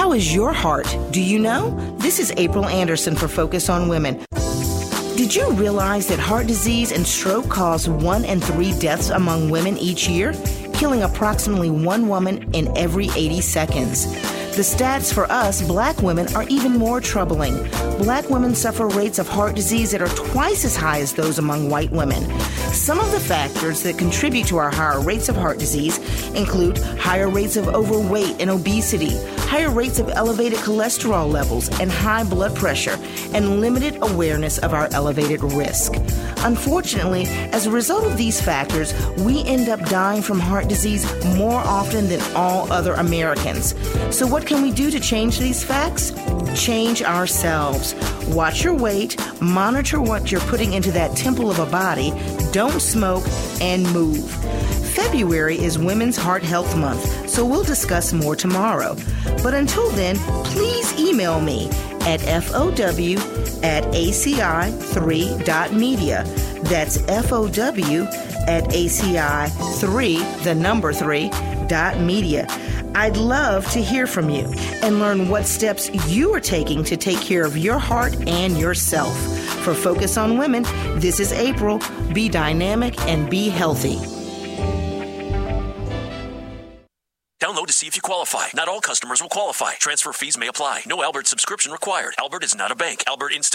How is your heart? Do you know? This is April Anderson for Focus on Women. Did you realize that heart disease and stroke cause 1 in 3 deaths among women each year, killing approximately 1 woman in every 80 seconds? The stats for us, Black women, are even more troubling. Black women suffer rates of heart disease that are twice as high as those among white women. Some of the factors that contribute to our higher rates of heart disease include higher rates of overweight and obesity, higher rates of elevated cholesterol levels and high blood pressure, and limited awareness of our elevated risk. Unfortunately, as a result of these factors, we end up dying from heart disease more often than all other Americans. So what can we do to change these facts? Change ourselves. Watch your weight, monitor what you're putting into that temple of a body, don't smoke, and move. February is Women's Heart Health Month, so we'll discuss more tomorrow. But until then, please email me at fow@aci3.media. That's FOW@ACI3.media. I'd love to hear from you and learn what steps you are taking to take care of your heart and yourself. For Focus on Women, this is April. Be dynamic and be healthy. Download to see if you qualify. Not all customers will qualify. Transfer fees may apply. No Albert subscription required. Albert is not a bank. Albert Instant